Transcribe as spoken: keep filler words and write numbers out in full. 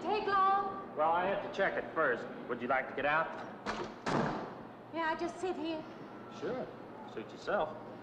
take long? Well, I have to check it first. Would you like to get out? May I just sit here? Sure. Suit yourself.